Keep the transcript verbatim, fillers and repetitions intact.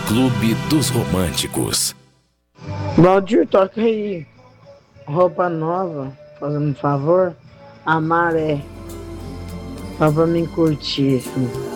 Clube dos Românticos. Valdir, toca aí. Roupa nova, fazendo um favor. Amar é. Só pra mim curtir, assim.